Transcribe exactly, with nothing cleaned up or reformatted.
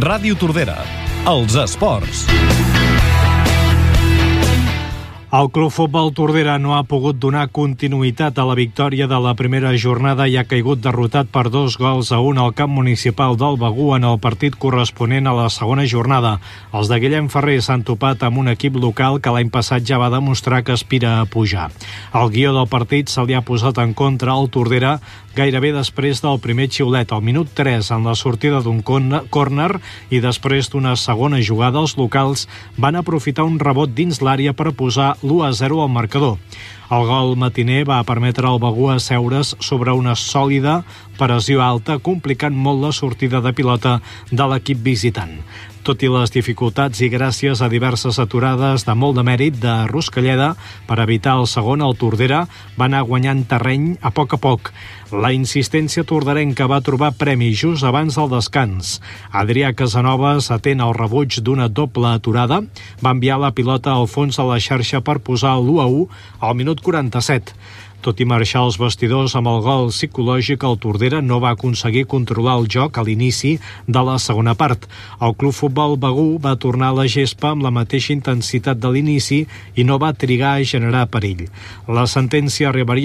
Ràdio Tordera, els esports. El Club Futbol Tordera no ha pogut donar continuïtat a la victòria de la primera jornada i ha caigut derrotat per dos gols a un al camp municipal del Begur en el partit corresponent a la segona jornada. Els de Guillem Ferrer s'han topat amb un equip local que l'any passat ja va demostrar que aspira a pujar. El guió del partit se li ha posat en contra al Tordera gairebé després del primer xiulet, al minut tres, en la sortida d'un córner, i després d'una segona jugada, els locals van aprofitar un rebot dins l'àrea per posar l'u a zero al marcador. El gol matiner va permetre al Begur asseure's sobre una sòlida pressió alta, complicant molt la sortida de pilota de l'equip visitant. Tot i les dificultats i gràcies a diverses aturades de molt de mèrit de Ruscalleda per evitar el segon, el Tordera va anar guanyant terreny a poc a poc. La insistència torderenca va trobar premi just abans del descans. Adrià Casanovas, atent al rebuig d'una doble aturada, va enviar la pilota al fons de la xarxa per posar l'u a u al minut quaranta-set. Tot i marxar als vestidors amb el gol psicològic, el Tordera no va aconseguir controlar el joc a l'inici de la segona part. El Club Futbol Begur va tornar a la gespa amb la mateixa intensitat de l'inici i no va trigar a generar perill. La sentència arribaria